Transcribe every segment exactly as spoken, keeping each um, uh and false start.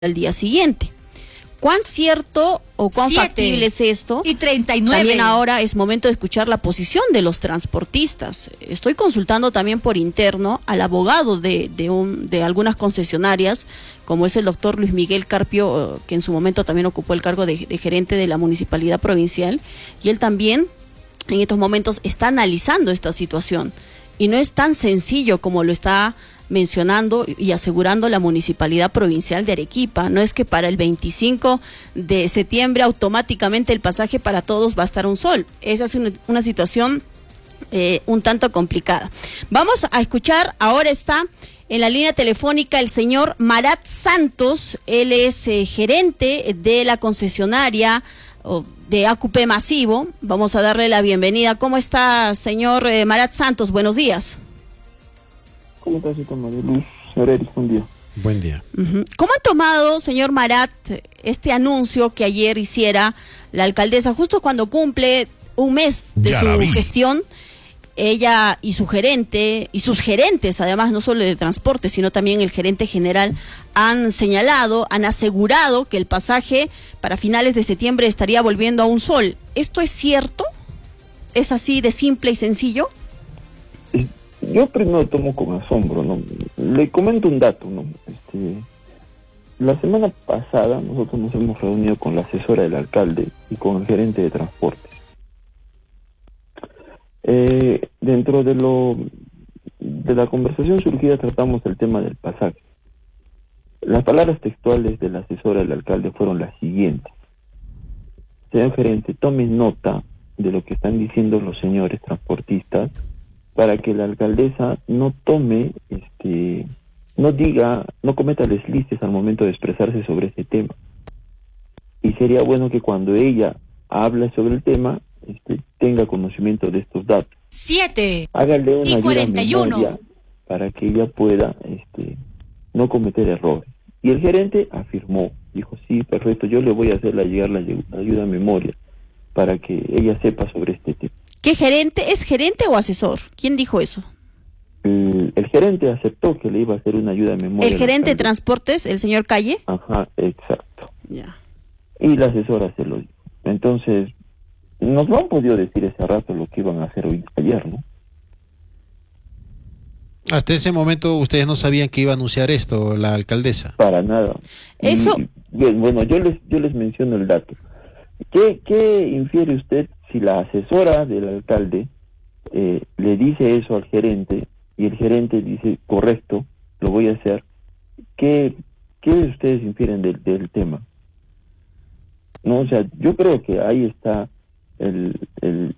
al día siguiente. ¿Cuán cierto o cuán Siete factible es esto? Y treinta y nueve. También ahora es momento de escuchar la posición de los transportistas. Estoy consultando también por interno al abogado de, de, un, de algunas concesionarias, como es el doctor Luis Miguel Carpio, que en su momento también ocupó el cargo de, de gerente de la Municipalidad Provincial, y él también en estos momentos está analizando esta situación. Y no es tan sencillo como lo está mencionando y asegurando la Municipalidad Provincial de Arequipa. No es que para el veinticinco de septiembre automáticamente el pasaje para todos va a estar un sol. Esa es una, una situación eh, un tanto complicada. Vamos a escuchar, ahora está en la línea telefónica el señor Marat Santos. Él es eh, gerente de la concesionaria oh, de A Q P Masivo. Vamos a darle la bienvenida. ¿Cómo está, señor eh, Marat Santos? Buenos días. ¿Cómo está, señor María Luz? Señor, buen día. Buen día. Uh-huh. ¿Cómo ha tomado, señor Marat, este anuncio que ayer hiciera la alcaldesa, justo cuando cumple un mes de ya su gestión? Ella y su gerente, y sus gerentes, además, no solo de transporte, sino también el gerente general, han señalado, han asegurado que el pasaje para finales de septiembre estaría volviendo a un sol. ¿Esto es cierto? ¿Es así de simple y sencillo? Yo primero tomo con asombro, ¿no? Le comento un dato, ¿no? Este, la semana pasada nosotros nos hemos reunido con la asesora del alcalde y con el gerente de transportes. Eh, dentro de lo de la conversación surgida tratamos el tema del pasaje. Las palabras textuales de la asesora del alcalde fueron las siguientes: señor gerente, tome nota de lo que están diciendo los señores transportistas, para que la alcaldesa no tome, este, no diga, no cometa deslices al momento de expresarse sobre este tema. Y sería bueno que cuando ella hable sobre el tema, este, tenga conocimiento de estos datos. Siete. Hágale una y cuarenta y uno. memoria para que ella pueda, este, no cometer errores. Y el gerente afirmó, dijo, sí, perfecto, yo le voy a hacer la llegar la ayuda a memoria para que ella sepa sobre este tema. ¿Qué gerente? ¿Es gerente o asesor? ¿Quién dijo eso? El, el gerente aceptó que le iba a hacer una ayuda de memoria. ¿El gerente de transportes, el señor Calle? Ajá, exacto. Ya. Y la asesora se lo dijo. Entonces, nos lo han podido decir ese rato lo que iban a hacer hoy, ayer, ¿no? Hasta ese momento ustedes no sabían que iba a anunciar esto la alcaldesa. Para nada. Eso. Y, bien, bueno, yo les yo les menciono el dato. ¿Qué, qué infiere usted si la asesora del alcalde eh, le dice eso al gerente y el gerente dice, correcto, lo voy a hacer? ¿Qué, qué ustedes infieren del, del tema? No, o sea, yo creo que ahí está el, el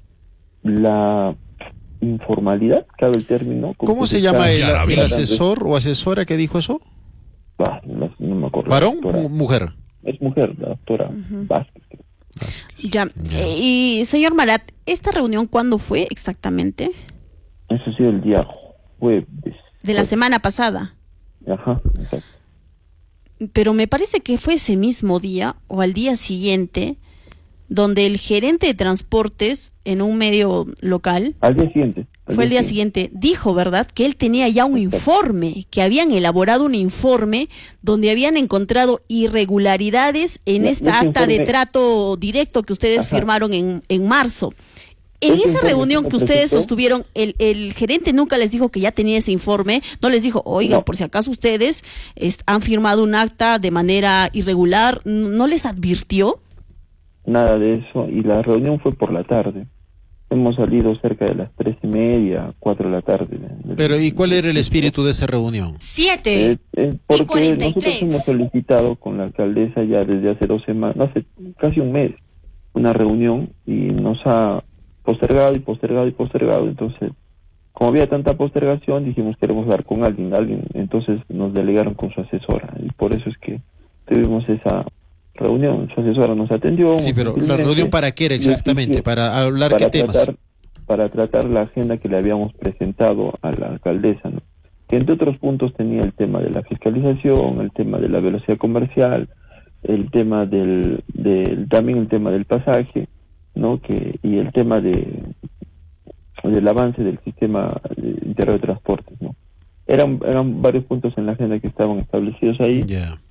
la informalidad, cabe el término. ¿Cómo se llama el, el asesor o asesora que dijo eso? Ah, no, no me acuerdo. ¿Varón o mujer? Es mujer, la doctora uh-huh. Vázquez. Ya. ya. Eh, y señor Marat, ¿esta reunión cuándo fue exactamente? Eso ha sido el día jueves. De la semana pasada. Ajá, exacto. Pero me parece que fue ese mismo día o al día siguiente donde el gerente de transportes en un medio local, al día siguiente, al fue el día día siguiente, siguiente, dijo, ¿verdad?, que él tenía ya un informe, que habían elaborado un informe donde habían encontrado irregularidades en no, esta acta informe... de trato directo que ustedes Ajá. firmaron en, en marzo. En esa informe reunión que ustedes presentó? sostuvieron, el, el gerente nunca les dijo que ya tenía ese informe, no les dijo, oiga, no. por si acaso ustedes est- han firmado un acta de manera irregular, ¿no les advirtió? Nada de eso, y la reunión fue por la tarde. Hemos salido cerca de las tres y media, cuatro de la tarde. Pero, ¿y cuál era el espíritu de esa reunión? Siete. Eh, eh, porque nosotros hemos solicitado con la alcaldesa ya desde hace dos semanas, hace casi un mes, una reunión, y nos ha postergado y postergado y postergado. Entonces, como había tanta postergación, dijimos queremos hablar con alguien, alguien, entonces nos delegaron con su asesora, y por eso es que tuvimos esa reunión. Su asesora nos atendió. Sí, pero ¿la reunión para qué era exactamente? ¿Para hablar para qué tratar, temas? Para tratar la agenda que le habíamos presentado a la alcaldesa, ¿no? Que entre otros puntos tenía el tema de la fiscalización, el tema de la velocidad comercial, el tema del, del también el tema del pasaje, ¿no? Que y el tema de del avance del sistema integral de transportes, ¿no? Eran eran varios puntos en la agenda que estaban establecidos ahí. Yeah.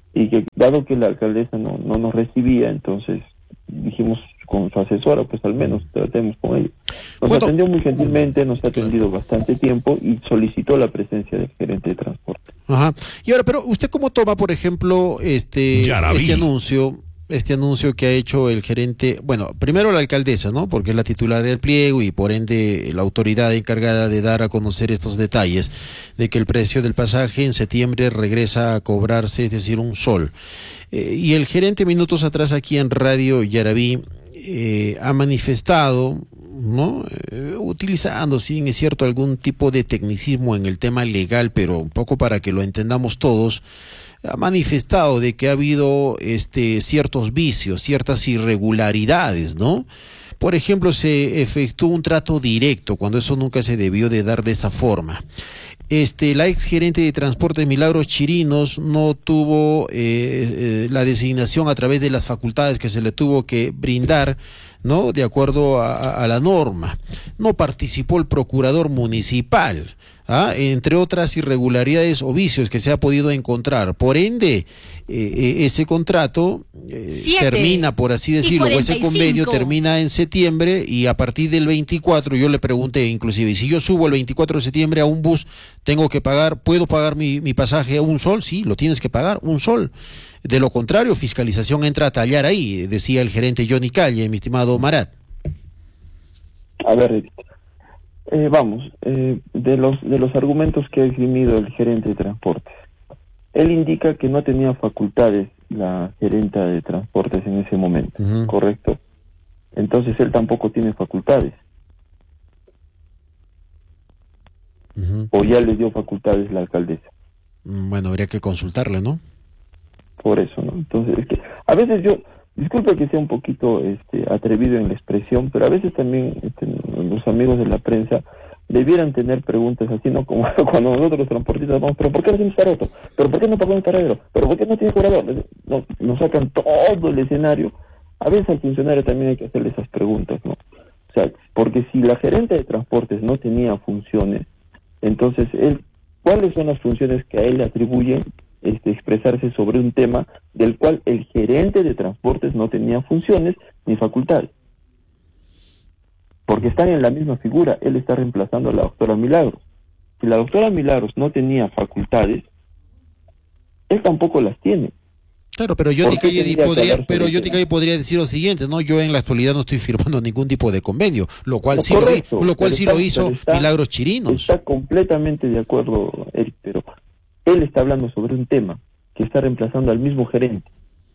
y que dado que la alcaldesa no, no nos recibía, entonces dijimos con su asesora, pues al menos tratemos con ella. Nos bueno, atendió muy gentilmente, nos ha atendido bastante tiempo y solicitó la presencia del gerente de transporte. Ajá. Y ahora, pero ¿usted cómo toma, por ejemplo, este, este anuncio? Este anuncio que ha hecho el gerente, bueno, primero la alcaldesa, ¿no? Porque es la titular del pliego y por ende la autoridad encargada de dar a conocer estos detalles de que el precio del pasaje en septiembre regresa a cobrarse, es decir, un sol. Eh, y el gerente minutos atrás aquí en Radio Yaraví eh, ha manifestado, ¿no? Eh, utilizando, sí, es cierto, algún tipo de tecnicismo en el tema legal, pero un poco para que lo entendamos todos, ha manifestado de que ha habido este ciertos vicios, ciertas irregularidades, ¿no? Por ejemplo, se efectuó un trato directo cuando eso nunca se debió de dar de esa forma. Este, la ex gerente de Transportes Milagros Chirinos no tuvo eh, eh, la designación a través de las facultades que se le tuvo que brindar, ¿no? De acuerdo a, a la norma. No participó el procurador municipal, ¿ah? Entre otras irregularidades o vicios que se ha podido encontrar. Por ende, eh, ese contrato eh, termina, por así decirlo, o ese convenio termina en septiembre y a partir del veinticuatro, yo le pregunté inclusive, si yo subo el veinticuatro de septiembre a un bus, tengo que pagar, ¿puedo pagar mi, mi pasaje a un sol? Sí, lo tienes que pagar, un sol. De lo contrario, fiscalización entra a tallar ahí, decía el gerente Johnny Calle, mi estimado Marat. A ver, eh, vamos, eh, de los de los argumentos que ha esgrimido el gerente de transportes, él indica que no tenía facultades la gerenta de transportes en ese momento, uh-huh. ¿Correcto? Entonces él tampoco tiene facultades. Uh-huh. ¿O ya le dio facultades la alcaldesa? Bueno, habría que consultarle, ¿no? Por eso, ¿no? Entonces, es que a veces yo, disculpa que sea un poquito este, atrevido en la expresión, pero a veces también este, los amigos de la prensa debieran tener preguntas así, ¿no? Como cuando nosotros los transportistas vamos, ¿pero por qué no tiene tareto? ¿Pero por qué no pagó un taradero? ¿Pero por qué no tiene curador? No, nos sacan todo el escenario. A veces al funcionario también hay que hacerle esas preguntas, ¿no? O sea, porque si la gerente de transportes no tenía funciones, entonces él, ¿cuáles son las funciones que a él le atribuyen este, expresarse sobre un tema del cual el gerente de transportes no tenía funciones ni facultades? Porque están en la misma figura, él está reemplazando a la doctora Milagros. Si la doctora Milagros no tenía facultades, él tampoco las tiene. Claro, pero yo podría, pero yo podría decir lo siguiente, ¿no? Yo en la actualidad no estoy firmando ningún tipo de convenio, lo cual no, sí correcto, lo, lo cual sí está, lo hizo está, Milagros Chirinos. Está completamente de acuerdo, Eric, pero él está hablando sobre un tema que está reemplazando al mismo gerente.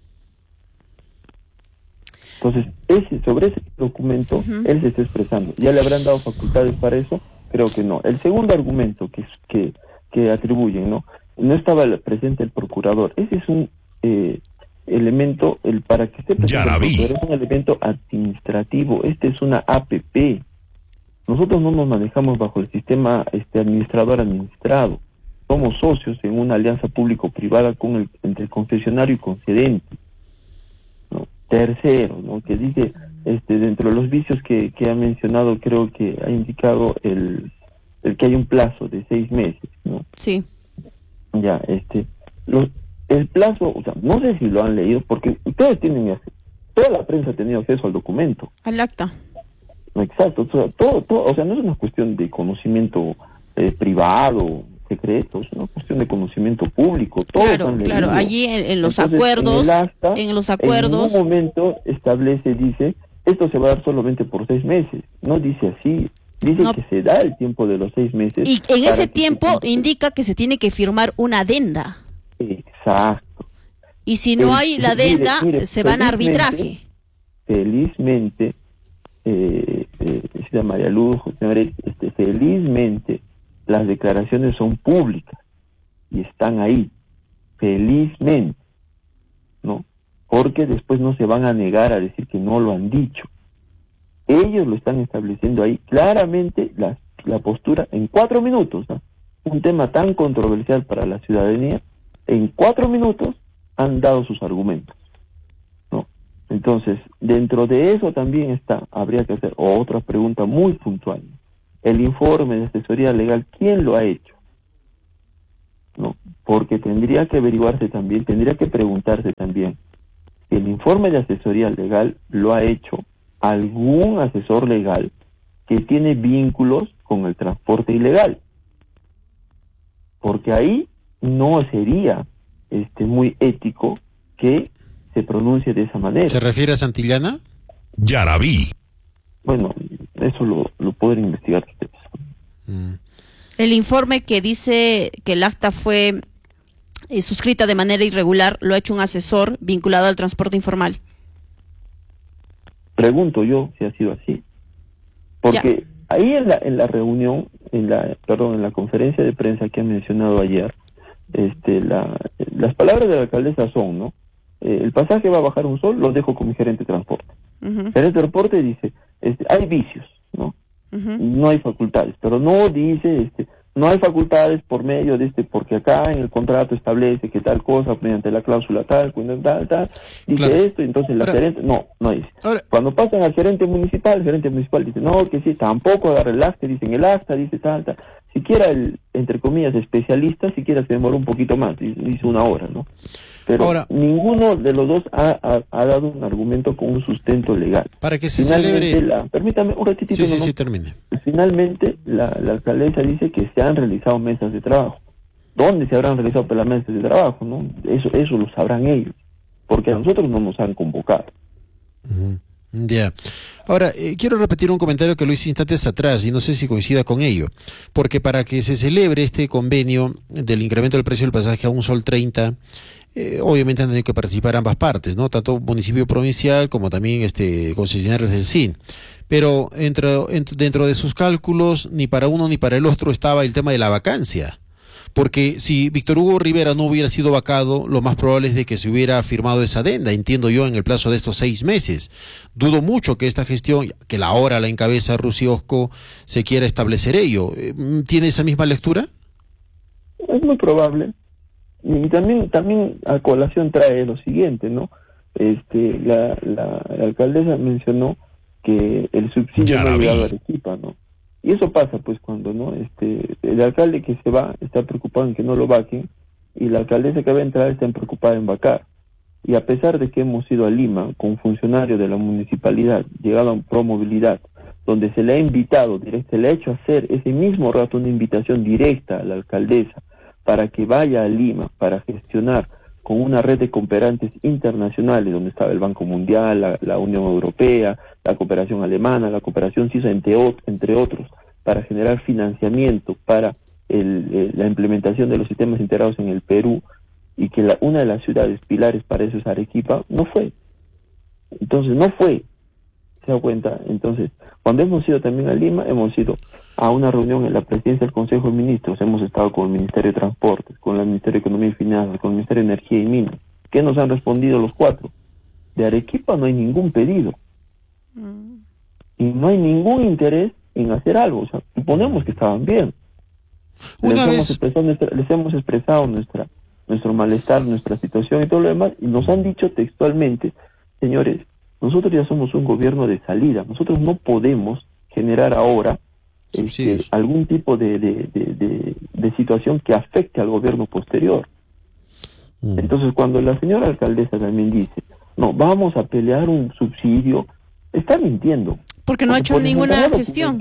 Entonces, ese, sobre ese documento, uh-huh. él se está expresando. ¿Ya le habrán dado facultades para eso? Creo que no. El segundo argumento que, que, que atribuyen, ¿no? No estaba presente el procurador. Ese es un eh, elemento, el para que esté presente el procurador, es un elemento administrativo. Este es una A P P. Nosotros no nos manejamos bajo el sistema este administrador-administrado. Somos socios en una alianza público-privada con el, entre el concesionario y concedente. ¿No? Tercero, ¿no? Que dice, este, dentro de los vicios que, que ha mencionado, creo que ha indicado el, el que hay un plazo de seis meses, ¿no? Sí. Ya, este, los, el plazo, o sea, no sé si lo han leído, porque ustedes tienen acceso, toda la prensa ha tenido acceso al documento. Al acta. Exacto, o sea, todo, todo, o sea, no es una cuestión de conocimiento eh, privado, secreto, es una cuestión de conocimiento público. Todos claro, han claro, allí en, en los Entonces, acuerdos, en, el acta, en los acuerdos. En un momento establece, dice, esto se va a dar solamente por seis meses, no dice así. Dice no. que se da el tiempo de los seis meses. Y en ese tiempo se... indica que se tiene que firmar una adenda. Exacto. Y si no el, hay la adenda, mire, mire, se van a arbitraje. Felizmente, eh, eh, María Luz, este, felizmente, las declaraciones son públicas y están ahí. Felizmente, ¿no? Porque después no se van a negar a decir que no lo han dicho. Ellos lo están estableciendo ahí claramente, la, la postura en cuatro minutos, ¿no? Un tema tan controversial para la ciudadanía, en cuatro minutos han dado sus argumentos, ¿no? Entonces, dentro de eso también está, habría que hacer otra pregunta muy puntual. El informe de asesoría legal, ¿quién lo ha hecho? ¿No? porque tendría que averiguarse también, tendría que preguntarse también, si el informe de asesoría legal lo ha hecho algún asesor legal que tiene vínculos con el transporte ilegal, porque ahí no sería este muy ético que se pronuncie de esa manera. ¿Se refiere a Santillana? Yaraví. Bueno, eso lo, lo pueden investigar ustedes. Mm. El informe que dice que el acta fue eh, suscrita de manera irregular lo ha hecho un asesor vinculado al transporte informal. Pregunto yo si ha sido así, porque ya. ahí en la en la reunión, en la perdón, en la conferencia de prensa que han mencionado ayer, este, la, las palabras de la alcaldesa son, ¿no? Eh, el pasaje va a bajar un sol, lo dejo con mi gerente de transporte. Uh-huh. El gerente de transporte dice, este, hay vicios, ¿no? Uh-huh. No hay facultades, pero no dice, este, no hay facultades por medio de este, porque acá en el contrato establece que tal cosa, mediante la cláusula tal, tal, tal, dice claro. esto, y entonces la ahora, gerente, no, no dice. Ahora, cuando pasan al gerente municipal, el gerente municipal dice, no, que sí, tampoco agarra el acta, dicen el acta, dice tal, tal. Siquiera el, entre comillas, especialista, siquiera se demoró un poquito más, dice una hora, ¿no? Pero ahora, ninguno de los dos ha, ha, ha dado un argumento con un sustento legal. Para que se finalmente celebre... La, permítame un ratitito. Sí, sí, no, sí, termine. Finalmente, la, la alcaldesa dice que se han realizado mesas de trabajo. ¿Dónde se habrán realizado las mesas de trabajo? ¿No? Eso, eso lo sabrán ellos, porque a nosotros no nos han convocado. Uh-huh. Ya. Yeah. Ahora, eh, quiero repetir un comentario que lo hice instantes atrás y no sé si coincida con ello, porque para que se celebre este convenio del incremento del precio del pasaje a un sol treinta, eh, obviamente han tenido que participar ambas partes, ¿no? Tanto municipio provincial como también este concesionarios del S I N. Pero dentro, dentro de sus cálculos, ni para uno ni para el otro estaba el tema de la vacancia. Porque si Víctor Hugo Rivera no hubiera sido vacado, lo más probable es de que se hubiera firmado esa adenda, entiendo yo, en el plazo de estos seis meses. Dudo mucho que esta gestión, que la hora la encabeza Rusiosco, se quiera establecer ello. ¿Tiene esa misma lectura? Es muy probable. Y también también a colación trae lo siguiente, ¿no? Este, la, la, la alcaldesa mencionó que el subsidio no ha llegado a Arequipa, ¿no? Y eso pasa, pues, cuando no este el alcalde que se va está preocupado en que no lo vaquen, y la alcaldesa que va a entrar está preocupada en vacar. Y a pesar de que hemos ido a Lima con funcionarios de la municipalidad, llegado a Promovilidad, donde se le ha invitado, se le ha hecho hacer ese mismo rato una invitación directa a la alcaldesa para que vaya a Lima para gestionar con una red de cooperantes internacionales, donde estaba el Banco Mundial, la, la Unión Europea, la cooperación alemana, la cooperación suiza, entre, entre otros, para generar financiamiento para el, el, la implementación de los sistemas integrados en el Perú, y que la, una de las ciudades pilares para eso es Arequipa, no fue. Entonces, no fue. ¿Se da cuenta? Entonces, cuando hemos ido también a Lima, hemos ido a una reunión en la presidencia del Consejo de Ministros, hemos estado con el Ministerio de Transportes, con el Ministerio de Economía y Finanzas, con el Ministerio de Energía y Minas. ¿Qué nos han respondido los cuatro? De Arequipa no hay ningún pedido. Mm. Y no hay ningún interés en hacer algo. O sea, suponemos que estaban bien. Una les, vez... hemos expresado nuestra, les hemos expresado nuestra nuestro malestar, nuestra situación y todo lo demás, y nos han dicho textualmente, señores, nosotros ya somos un gobierno de salida, nosotros no podemos generar ahora este, algún tipo de, de, de, de, de situación que afecte al gobierno posterior. Mm. Entonces, cuando la señora alcaldesa también dice, no, vamos a pelear un subsidio, está mintiendo. Porque no ha hecho ninguna gestión.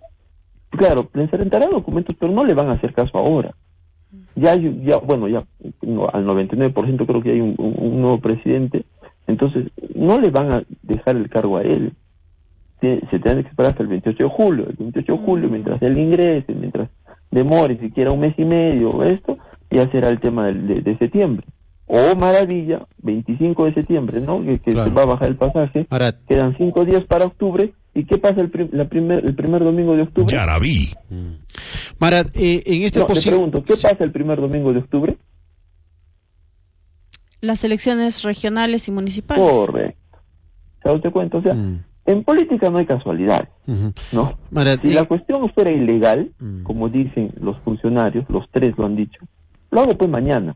Claro, presentará documentos, pero no le van a hacer caso ahora. Ya, ya bueno, ya no, al noventa y nueve por ciento creo que hay un, un, un nuevo presidente, entonces no le van a dejar el cargo a él. Se, se tiene que esperar hasta el veintiocho de julio. El veintiocho de julio, mientras él ingrese, mientras demore siquiera un mes y medio, esto, ya será el tema de, de, de septiembre. O maravilla, veinticinco de septiembre, ¿no? Que, que claro. Se va a bajar el pasaje. Ahora, quedan cinco días para octubre. ¿Y qué pasa el, prim, la primer, el primer domingo de octubre? Ya la vi. Mm. Marat, eh, en este no, posi- te pregunto, ¿qué pasa el primer domingo de octubre? Las elecciones regionales y municipales. Correcto. ¿Se da usted cuenta? O sea, mm. en política no hay casualidad, uh-huh. ¿no? Marat, si eh... la cuestión fuera ilegal, mm. como dicen los funcionarios, los tres lo han dicho, lo hago pues mañana.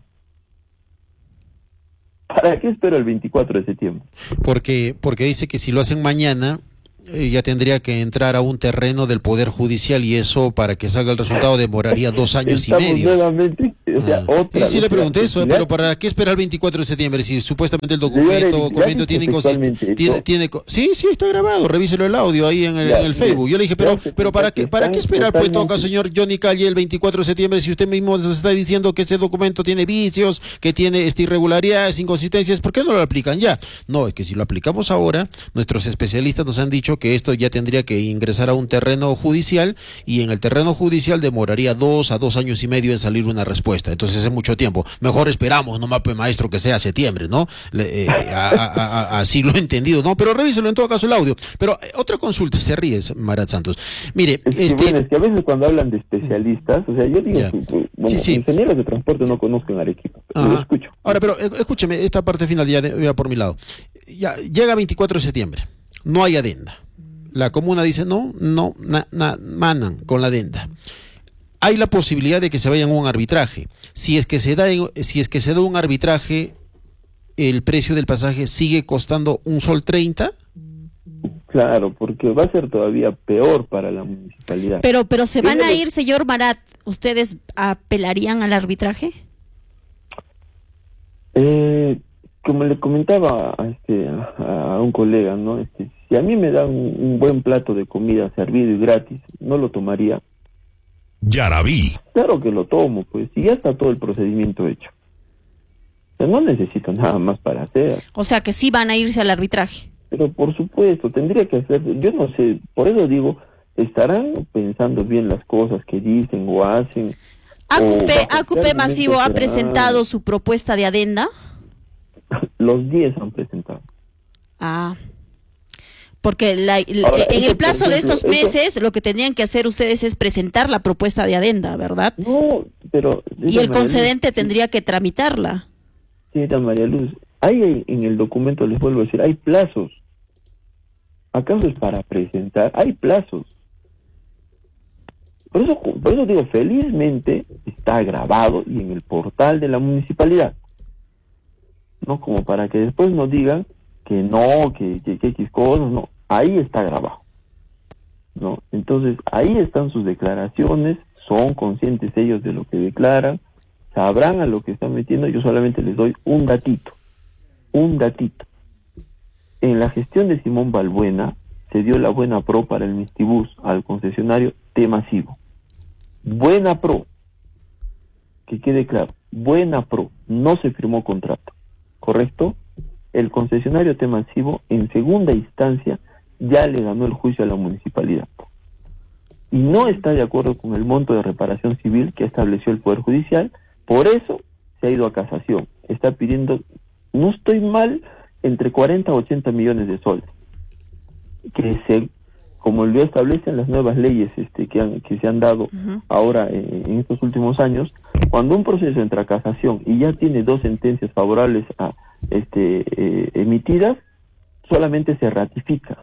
¿Para qué espero el veinticuatro de septiembre? Porque, porque dice que si lo hacen mañana, ya tendría que entrar a un terreno del Poder Judicial y eso para que salga el resultado demoraría dos años y medio. Nuevamente, o sea, ah. otra y sí le pregunté eso, pero ¿para qué esperar el veinticuatro de septiembre si supuestamente el documento, documento tiene inconsistencia? Tiene, tiene, sí, sí, está grabado, revíselo el audio ahí en el, ya, en el Facebook. Yo le dije, pero pero ¿para qué para qué esperar pues toca, señor Johnny Calle, el veinticuatro de septiembre si usted mismo nos está diciendo que ese documento tiene vicios, que tiene este, irregularidades, inconsistencias? ¿Por qué no lo aplican ya? No, es que si lo aplicamos ahora, nuestros especialistas nos han dicho que esto ya tendría que ingresar a un terreno judicial y en el terreno judicial demoraría dos a dos años y medio en salir una respuesta. Entonces es mucho tiempo. Mejor esperamos, no mape maestro, que sea septiembre, ¿no? Le, eh, a, a, a, así lo he entendido, ¿no? Pero revíselo en todo caso el audio. Pero eh, otra consulta, se ríe Marat Santos. Mire, es que, este... bueno, es que a veces cuando hablan de especialistas, o sea, yo digo yeah. que bueno, sí, sí. ingenieros de transporte no conozcan Arequipa. Lo escucho. Ahora, pero eh, escúcheme, esta parte final ya, de, ya por mi lado. Ya, llega veinticuatro de septiembre, no hay adenda. La comuna dice no, no, na, na, manan con la adenda. Hay la posibilidad de que se vayan a un arbitraje. Si es que se da, si es que se da un arbitraje, el precio del pasaje sigue costando un sol treinta. Claro, porque va a ser todavía peor para la municipalidad. Pero, pero se van a ir, señor Marat. ¿Ustedes apelarían al arbitraje? Eh, como le comentaba a, este, a, a un colega, ¿no? Este, si a mí me dan un, un buen plato de comida servido y gratis, no lo tomaría. Yaraví. Claro que lo tomo, pues, si ya está todo el procedimiento hecho. O sea, no necesito nada más para hacer. O sea, que sí van a irse al arbitraje. Pero por supuesto, tendría que hacer, yo no sé, por eso digo, estarán pensando bien las cosas que dicen o hacen. ¿A C U P, A C U P Masivo ha presentado su propuesta de adenda? Los diez han presentado. Ah, porque la, la, Ahora, en eso, el plazo ejemplo, de estos meses eso, lo que tendrían que hacer ustedes es presentar la propuesta de adenda, ¿verdad? No, pero... Y el concedente Luz, tendría que tramitarla. Sí, María Luz, hay en el documento, les vuelvo a decir, hay plazos. ¿Acaso es para presentar? Hay plazos. Por eso, por eso digo, felizmente está grabado y en el portal de la municipalidad. No como para que después nos digan que no, que, que, que X cosas, no. Ahí está grabado. ¿No? Entonces, ahí están sus declaraciones, son conscientes ellos de lo que declaran, sabrán a lo que están metiendo. Yo solamente les doy un datito, un datito. En la gestión de Simón Balbuena se dio la buena pro para el Mistibús al concesionario T-Masivo. Buena pro, que quede claro, buena pro, no se firmó contrato, ¿correcto? El concesionario T-Masivo en segunda instancia ya le ganó el juicio a la municipalidad y no está de acuerdo con el monto de reparación civil que estableció el Poder Judicial, por eso se ha ido a casación, está pidiendo, no estoy mal, entre cuarenta a ochenta millones de soles, que se, como lo establecen las nuevas leyes este, que, han, que se han dado uh-huh. ahora eh, en estos últimos años, cuando un proceso entra a casación y ya tiene dos sentencias favorables a este eh, emitidas, solamente se ratifica.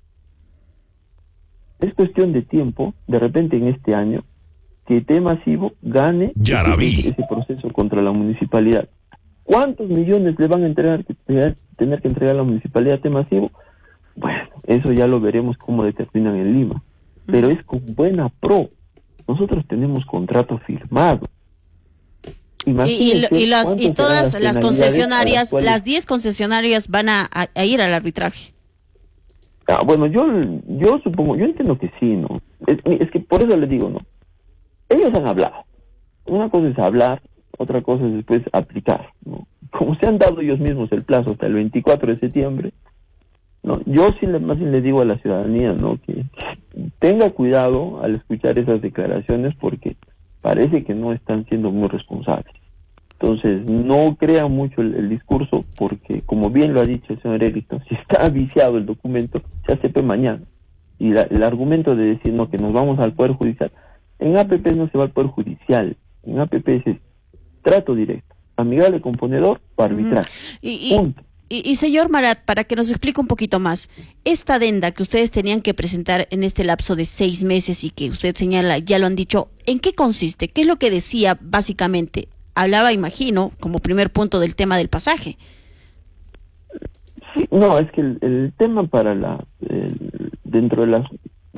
Es cuestión de tiempo, de repente en este año, que T-Masivo gane ese, ese proceso contra la municipalidad. ¿Cuántos millones le van a entregar, tener que entregar la municipalidad a T-Masivo? Bueno, eso ya lo veremos cómo determinan en Lima. Pero es con buena pro. Nosotros tenemos contrato firmado. Y, y, y, las, y todas las, las concesionarias, las, las diez concesionarias van a, a, a ir al arbitraje. Ah, bueno, yo yo supongo, yo entiendo que sí, ¿no? Es, es que por eso les digo, ¿no? Ellos han hablado. Una cosa es hablar, otra cosa es después aplicar, ¿no? Como se han dado ellos mismos el plazo hasta el veinticuatro de septiembre, ¿no? Yo sí le, más bien le digo a la ciudadanía, ¿no? Que tenga cuidado al escuchar esas declaraciones porque parece que no están siendo muy responsables. Entonces, no crean mucho el, el discurso porque, como bien lo ha dicho el señor Erickson, si está viciado el documento, se hace mañana. Y la, el argumento de decir, no, que nos vamos al Poder Judicial, en A P P no se va al Poder Judicial, en A P P es trato directo, amigable componedor o arbitral. Uh-huh. Y, y, Punto. Y, y señor Marat, para que nos explique un poquito más, esta adenda que ustedes tenían que presentar en este lapso de seis meses y que usted señala, ya lo han dicho, ¿en qué consiste? ¿Qué es lo que decía básicamente? Hablaba, imagino, como primer punto del tema del pasaje. Sí, no, es que el, el tema para la el, dentro de las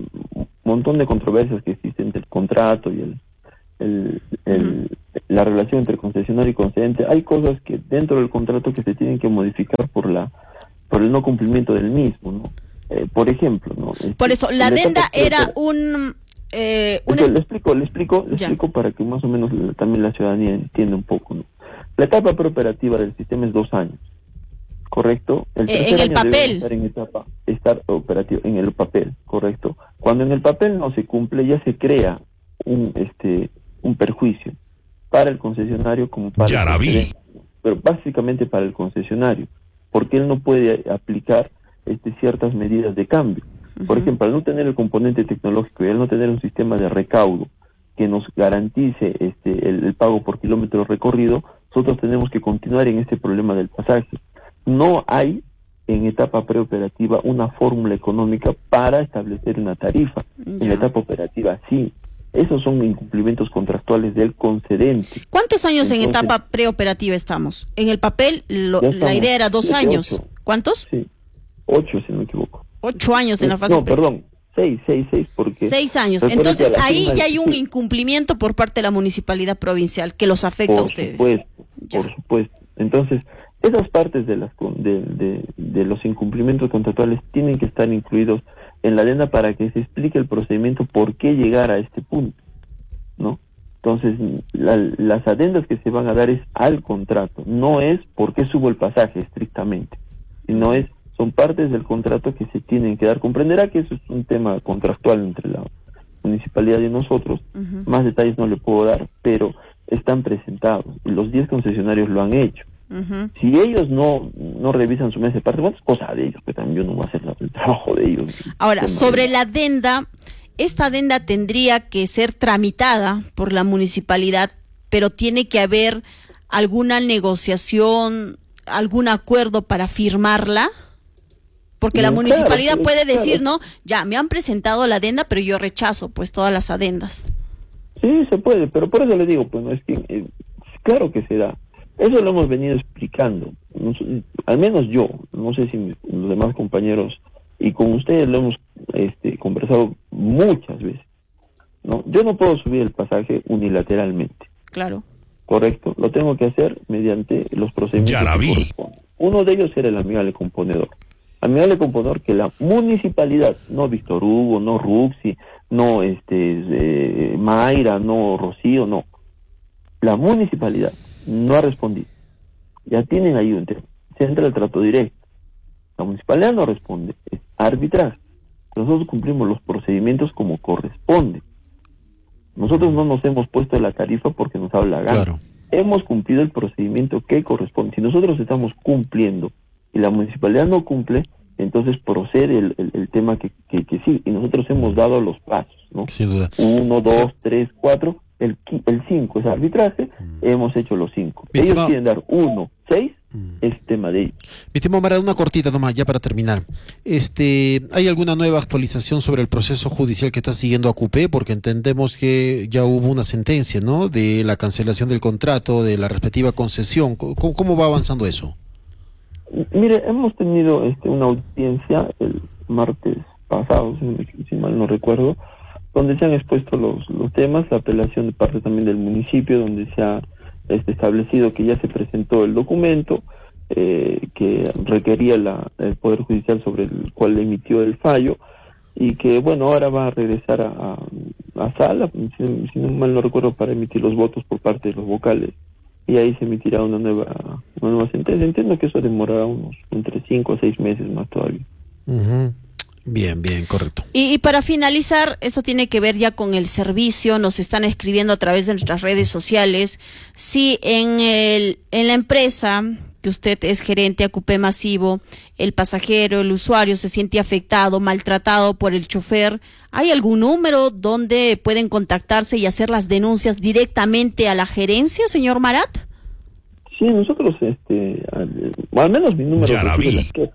montón de controversias que existen entre el contrato y el, el, el la relación entre concesionario y concedente, hay cosas que dentro del contrato que se tienen que modificar por la por el no cumplimiento del mismo, ¿no? Eh, por ejemplo, ¿no? Por eso, la adenda era un... Eh, un Entonces, le explico, le explico, le explico para que más o menos también la ciudadanía entienda un poco, ¿no? La etapa preoperativa del sistema es dos años, ¿correcto? El tercer en el año papel. debe estar en etapa, estar operativo, en el papel, ¿correcto? Cuando en el papel no se cumple, ya se crea un este un perjuicio para el concesionario como para Yaraví. el pero básicamente para el concesionario, porque él no puede aplicar este ciertas medidas de cambio. Por ejemplo, al no tener el componente tecnológico y al no tener un sistema de recaudo que nos garantice este el, el pago por kilómetro recorrido, nosotros tenemos que continuar en este problema del pasaje. No hay en etapa preoperativa una fórmula económica para establecer una tarifa. Ya. En la etapa operativa sí. Esos son incumplimientos contractuales del concedente. ¿Cuántos años Entonces, en etapa preoperativa estamos? En el papel lo, la idea era dos siete, años. Ocho. ¿Cuántos? Sí, ocho si no me equivoco. Ocho años en la fase. No, perdón, seis, seis, seis, porque... Seis años. Entonces ahí ya hay un incumplimiento por parte de la municipalidad provincial que los afecta por a ustedes. Supuesto, por supuesto. Entonces, esas partes de, las, de, de, de los incumplimientos contractuales tienen que estar incluidos en la adenda para que se explique el procedimiento por qué llegar a este punto, ¿no? Entonces, la, las adendas que se van a dar es al contrato, no es por qué subo el pasaje estrictamente, sino es son partes del contrato que se tienen que dar. Comprenderá que eso es un tema contractual entre la municipalidad y nosotros. Uh-huh. Más detalles no le puedo dar, pero están presentados. Los diez concesionarios lo han hecho. Uh-huh. Si ellos no no revisan su mesa de parte, bueno, es cosa de ellos, que también yo no voy a hacer la, el trabajo de ellos. Ahora, sobre de... la adenda, esta adenda tendría que ser tramitada por la municipalidad, pero tiene que haber alguna negociación, algún acuerdo para firmarla. Porque la municipalidad claro, puede decir, claro. no, ya, me han presentado la adenda, pero yo rechazo pues todas las adendas. Sí, se puede, pero por eso le digo, pues no es que, eh, claro que se da. Eso lo hemos venido explicando, no, al menos yo, no sé si mis, los demás compañeros, y con ustedes lo hemos este, conversado muchas veces, ¿no? Yo no puedo subir el pasaje unilateralmente. Claro. Correcto, lo tengo que hacer mediante los procedimientos que corresponden. Uno de ellos era el amigable componedor. Amigable componedor que la municipalidad, no Víctor Hugo, no Ruxi, no este eh, Mayra, no Rocío, no. La municipalidad no ha respondido. Ya tienen ahí un tema. Se entra el trato directo. La municipalidad no responde, es arbitraje. Nosotros cumplimos los procedimientos como corresponde. Nosotros no nos hemos puesto la tarifa porque nos habla gana. Claro. Hemos cumplido el procedimiento que corresponde. Si nosotros estamos cumpliendo y la municipalidad no cumple, entonces procede el, el, el tema que, que, que sí, y nosotros hemos dado los pasos, ¿no? Sin duda. Uno, dos, tres, cuatro, el, el cinco es arbitraje, mm. hemos hecho los cinco. Mi Ellos estimado... quieren dar uno, seis, mm. es tema de ellos. Mi estimado Marat, una cortita nomás, ya para terminar. Este, ¿hay alguna nueva actualización sobre el proceso judicial que está siguiendo Acupé? Porque entendemos que ya hubo una sentencia, ¿no?, de la cancelación del contrato, de la respectiva concesión. ¿Cómo, cómo va avanzando eso? Mire, hemos tenido este, una audiencia el martes pasado, si, si mal no recuerdo, donde se han expuesto los, los temas, la apelación de parte también del municipio, donde se ha este, establecido que ya se presentó el documento eh, que requería la, el Poder Judicial sobre el cual emitió el fallo, y que, bueno, ahora va a regresar a, a, a sala, si, si no mal no recuerdo, para emitir los votos por parte de los vocales. Y ahí se emitirá una nueva una nueva sentencia. Entiendo que eso demorará unos entre cinco a seis meses más todavía. Uh-huh. Bien, bien, correcto. Y, y para finalizar, esto tiene que ver ya con el servicio. Nos están escribiendo a través de nuestras redes sociales. Si en el en la empresa que usted es gerente Acupé Masivo, el pasajero, el usuario se siente afectado, maltratado por el chofer, ¿hay algún número donde pueden contactarse y hacer las denuncias directamente a la gerencia, señor Marat? Sí, nosotros, este, al, al menos mi número de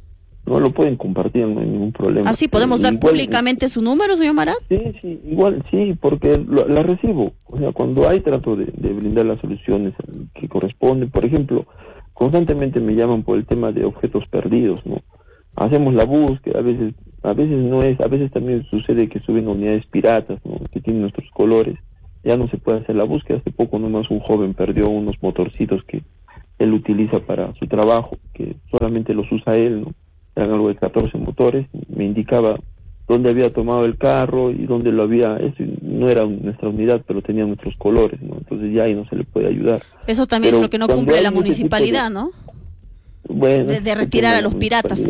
no lo pueden compartir, no hay ningún problema. ¿Ah, sí? ¿Podemos dar igual, públicamente su número, señor Marat? Sí, sí, igual, sí, porque lo, la recibo. O sea, cuando hay trato de, de brindar las soluciones que corresponden, por ejemplo, constantemente me llaman por el tema de objetos perdidos, ¿no? Hacemos la búsqueda, a veces A veces no es, a veces también sucede que suben unidades piratas, ¿no? Que tienen nuestros colores, ya no se puede hacer la búsqueda. Hace poco nomás un joven perdió unos motorcitos que él utiliza para su trabajo, que solamente los usa él, ¿no? Eran algo de catorce motores, me indicaba dónde había tomado el carro y dónde lo había, eso no era nuestra unidad, pero tenía nuestros colores, ¿no? Entonces ya ahí no se le puede ayudar. Eso también pero es lo que no cumple la municipalidad, de, ¿no? Bueno, de, de retirar a los piratas.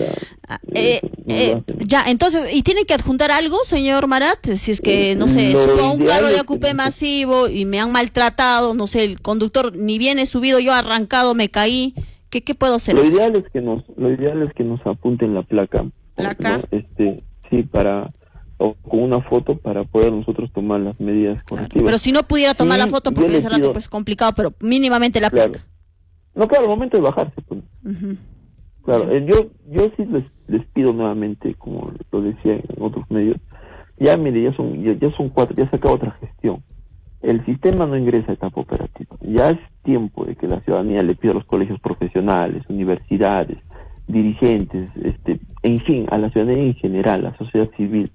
Eh, eh, ya, entonces, ¿y tienen que adjuntar algo, señor Marat? Si es que, no sé, subo a un carro de ocupé masivo y me han maltratado, no sé, el conductor ni bien he subido, yo arrancado, me caí, ¿qué, qué puedo hacer? Lo ideal es que nos, lo ideal es que nos apunten la placa. ¿Placa? ¿No? Este, sí, para, o con una foto para poder nosotros tomar las medidas correctivas. Pero si no pudiera tomar sí, la foto, porque ese rato pues es complicado, pero mínimamente la claro. placa. No, claro, al momento de bajarse, pues. Uh-huh. Claro, eh, yo yo sí les, les pido nuevamente, como lo decía en otros medios, ya mire, ya son ya, ya son cuatro, ya se acaba otra gestión. El sistema no ingresa a etapa operativa. Ya es tiempo de que la ciudadanía le pida a los colegios profesionales, universidades, dirigentes, este, en fin, a la ciudadanía en general, a la sociedad civil,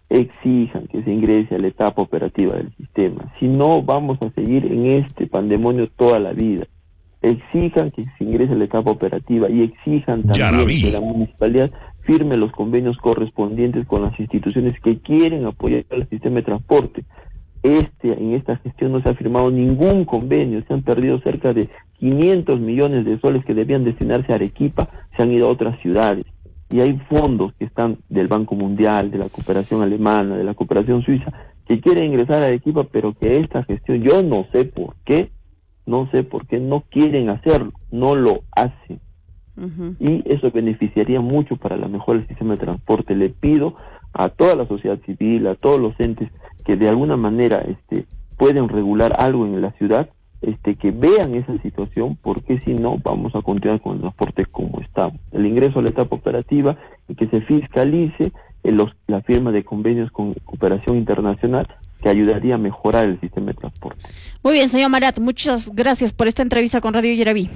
exijan que se ingrese a la etapa operativa del sistema. Si no, vamos a seguir en este pandemonio toda la vida. Exijan que se ingrese a la etapa operativa y exijan también que la municipalidad firme los convenios correspondientes con las instituciones que quieren apoyar al sistema de transporte. Este, en esta gestión no se ha firmado ningún convenio, se han perdido cerca de quinientos millones de soles que debían destinarse a Arequipa, se han ido a otras ciudades. Y hay fondos que están del Banco Mundial, de la cooperación alemana, de la cooperación suiza, que quieren ingresar a Arequipa, pero que esta gestión, yo no sé por qué, no sé por qué no quieren hacerlo, no lo hacen. Uh-huh. Y eso beneficiaría mucho para la mejora del sistema de transporte. Le pido a toda la sociedad civil, a todos los entes que de alguna manera este, pueden regular algo en la ciudad, este, que vean esa situación, porque si no vamos a continuar con el transporte como estamos. El ingreso a la etapa operativa y que se fiscalice en los, la firma de convenios con cooperación internacional que ayudaría a mejorar el sistema de transporte. Muy bien, señor Marat, muchas gracias por esta entrevista con Radio Yaraví.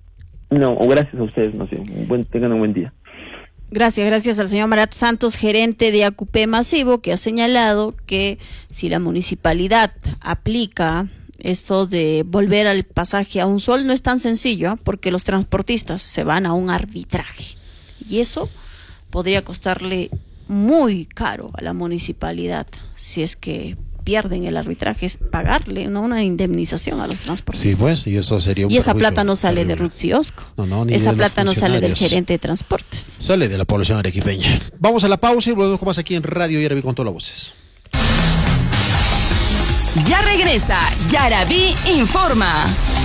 No, gracias a ustedes, no sé, buen, tengan un buen día. Gracias, gracias al señor Marat Santos, gerente de Acupé Masivo, que ha señalado que si la municipalidad aplica esto de volver al pasaje a un sol, no es tan sencillo, ¿eh? Porque los transportistas se van a un arbitraje y eso podría costarle muy caro a la municipalidad si es que pierden el arbitraje, es pagarle, ¿no?, una indemnización a los transportistas. Sí, pues, y eso sería un Y esa plata no sale terrible de Ruxiosco. No, no, ni esa plata no sale del gerente de transportes. Sale de la población arequipeña. Vamos a la pausa y volvemos con más aquí en Radio Yaraví con todas las voces. Ya regresa Yaraví Informa.